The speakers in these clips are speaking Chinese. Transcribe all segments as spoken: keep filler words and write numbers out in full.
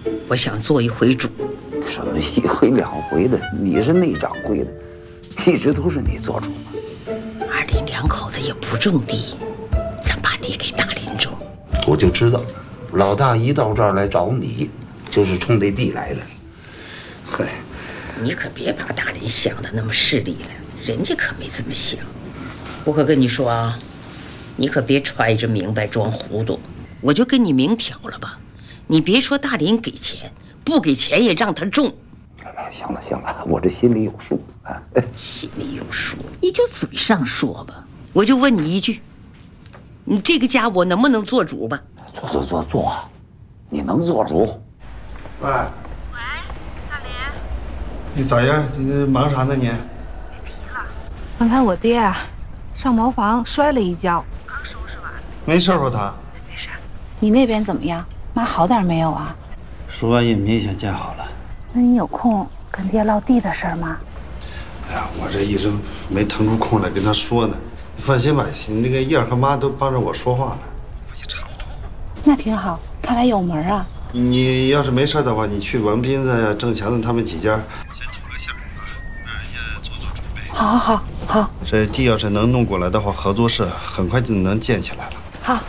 我想做一回主。 什么一回两回的？你是内掌柜的，一直都是你做主嘛。 二林两口子也不种地，咱把地给大林种。 我就知道，老大一到这儿来找你，就是冲这地来的。嗨， 你可别把大林想的那么势利了，人家可没这么想。我可跟你说啊，你可别揣着明白装糊涂。我就跟你明挑了吧，你别说大林给钱，不给钱也让他种。 行了行了，我这心里有数啊。 心里有数，你就嘴上说吧。我就问你一句，你这个家我能不能做主吧？ 做做做做，你能做主？ 喂，喂，大林，你咋样？你忙啥呢你？别提了，刚才我爹啊，上茅房摔了一跤，刚收拾完。 没事吧他？ 没事。你那边怎么样？妈好点没有啊？ 输完液明显见好了。 那你有空跟爹唠地的事儿吗？ 哎呀，我这一直没腾出空来跟他说呢。你放心吧，你那个燕儿和妈都帮着我说话了，估计差不多。 那挺好，看来有门啊。 你要是没事的话，你去王斌子呀、郑强子他们几家先通个信儿啊，让人家做做准备。 好，好，好，好。 这地要是能弄过来的话，合作社很快就能建起来了。 好。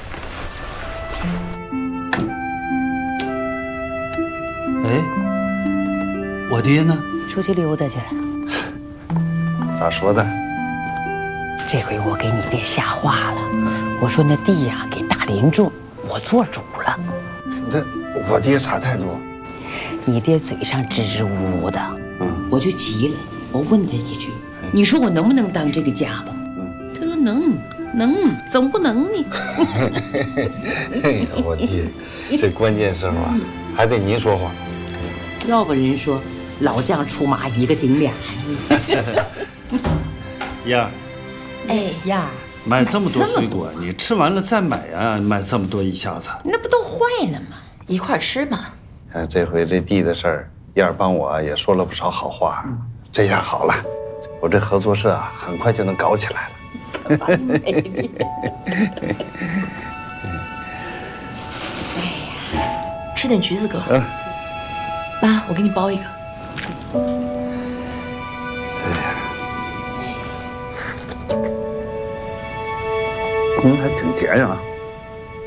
哎，我爹呢？ 出去溜达去了。 咋说的？ 这回我给你爹吓话了，我说那地呀、给大林种，我做主了。 那我爹啥态度？ 你爹嘴上支支吾吾的，嗯，我就急了，我问他一句，你说我能不能当这个家吧？嗯，他说能，能，怎么不能呢？ 哎呀，我爹，这关键时候啊，还得您说话。 要不人说老将出马一个顶俩。 燕儿， 哎呀， 买这么多水果，你吃完了再买啊，买这么多一下子， 那不都坏了吗？ 一块儿吃嘛。 哎，这回这地的事儿，燕儿帮我也说了不少好话。嗯、这样好了，我这合作社啊，很快就能搞起来了。 哎呀，吃点橘子哥。嗯。妈，我给你包一个。 哎呀，嗯，还挺甜呀。